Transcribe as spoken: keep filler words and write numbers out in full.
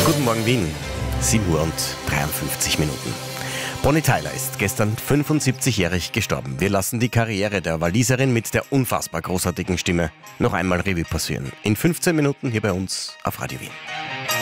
Guten Morgen Wien, sieben Uhr und dreiundfünfzig Minuten. Bonnie Tyler ist gestern fünfundsiebzigjährig gestorben. Wir lassen die Karriere der Waliserin mit der unfassbar großartigen Stimme noch einmal Revue passieren. In fünfzehn Minuten hier bei uns auf Radio Wien.